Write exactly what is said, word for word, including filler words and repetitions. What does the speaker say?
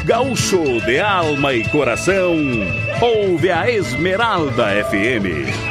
Gaúcho de alma e coração, ouve a Esmeralda F M.